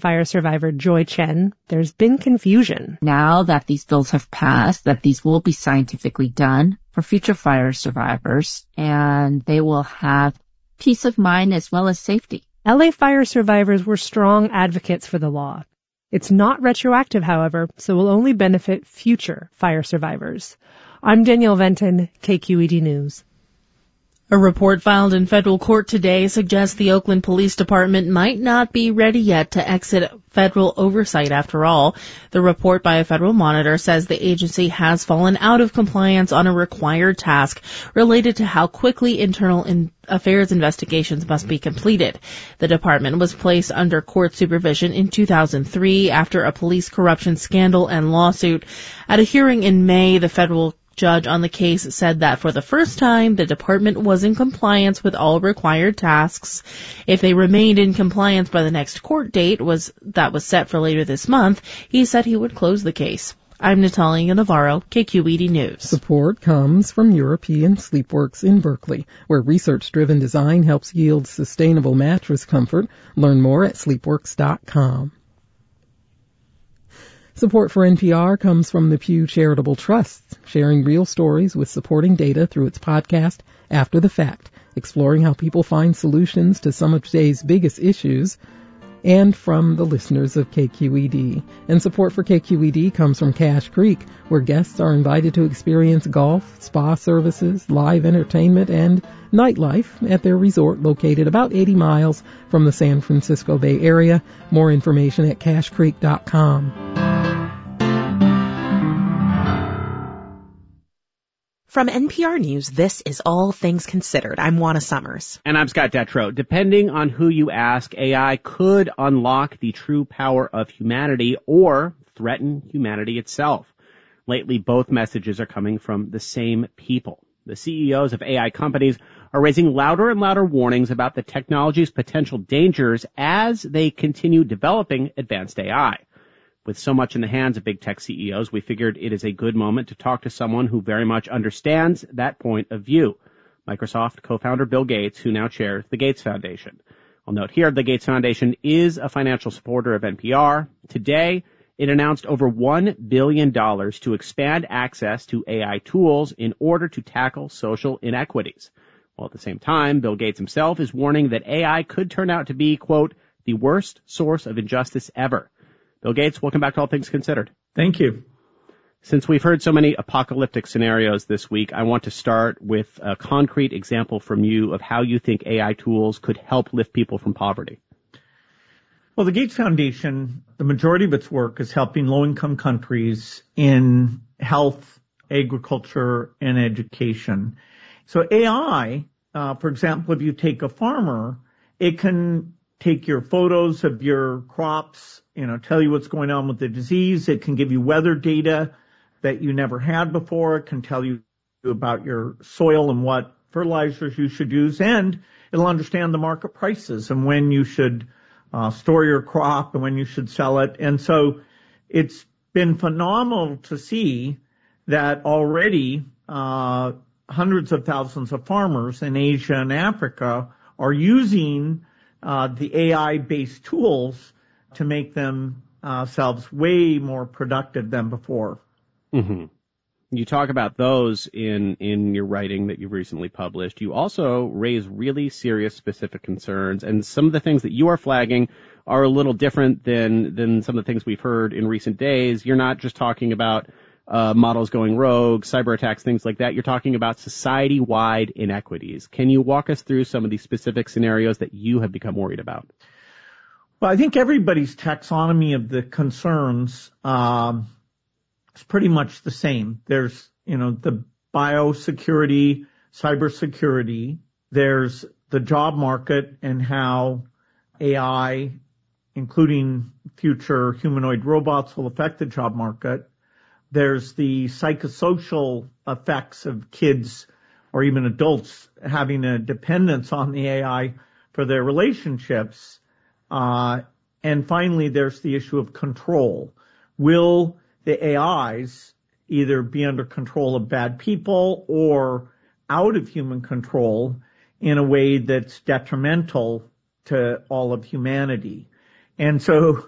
fire survivor Joy Chen, there's been confusion. Now that these bills have passed, that these will be scientifically done for future fire survivors, and they will have peace of mind as well as safety. LA fire survivors were strong advocates for the law. It's not retroactive, however, so will only benefit future fire survivors. I'm Danielle Venton, KQED News. A report filed in federal court today suggests the Oakland Police Department might not be ready yet to exit federal oversight after all. The report by a federal monitor says the agency has fallen out of compliance on a required task related to how quickly internal affairs investigations must be completed. The department was placed under court supervision in 2003 after a police corruption scandal and lawsuit. At a hearing in May, the federal judge on the case said that for the first time, the department was in compliance with all required tasks. If they remained in compliance by the next court date that was set for later this month, he said he would close the case. I'm Natalia Navarro, KQED News. Support comes from European Sleepworks in Berkeley, where research-driven design helps yield sustainable mattress comfort. Learn more at sleepworks.com. Support for NPR comes from the Pew Charitable Trust, sharing real stories with supporting data through its podcast, After the Fact, exploring how people find solutions to some of today's biggest issues, and from the listeners of KQED. And support for KQED comes from Cache Creek, where guests are invited to experience golf, spa services, live entertainment, and nightlife at their resort located about 80 miles from the San Francisco Bay Area. More information at cachecreek.com. From NPR News, this is All Things Considered. I'm Juana Summers. And I'm Scott Detrow. Depending on who you ask, AI could unlock the true power of humanity or threaten humanity itself. Lately, both messages are coming from the same people. The CEOs of AI companies are raising louder and louder warnings about the technology's potential dangers as they continue developing advanced AI. With so much in the hands of big tech CEOs, we figured it is a good moment to talk to someone who very much understands that point of view. Microsoft co-founder Bill Gates, who now chairs the Gates Foundation. I'll note here, the Gates Foundation is a financial supporter of NPR. Today, it announced over $1 billion to expand access to AI tools in order to tackle social inequities. While at the same time, Bill Gates himself is warning that AI could turn out to be, quote, the worst source of injustice ever. Bill Gates, welcome back to All Things Considered. Thank you. Since we've heard so many apocalyptic scenarios this week, I want to start with a concrete example from you of how you think AI tools could help lift people from poverty. Well, the Gates Foundation, the majority of its work is helping low-income countries in health, agriculture, and education. So AI, for example, if you take a farmer, it can take your photos of your crops, tell you what's going on with the disease. It can give you weather data that you never had before. It can tell you about your soil and what fertilizers you should use, and it'll understand the market prices and when you should store your crop and when you should sell it. And so it's been phenomenal to see that already hundreds of thousands of farmers in Asia and Africa are using the AI-based tools to make themselves way more productive than before. Mm-hmm. You talk about those in your writing that you've recently published. You also raise really serious specific concerns, and some of the things that you are flagging are a little different than some of the things we've heard in recent days. You're not just talking about models going rogue, cyber attacks, things like that. You're talking about society-wide inequities. Can you walk us through some of these specific scenarios that you have become worried about? Well, I think everybody's taxonomy of the concerns is pretty much the same. There's, the biosecurity, cybersecurity. There's the job market and how AI, including future humanoid robots, will affect the job market. There's the psychosocial effects of kids or even adults having a dependence on the AI for their relationships. And finally, there's the issue of control. Will the AIs either be under control of bad people or out of human control in a way that's detrimental to all of humanity? And so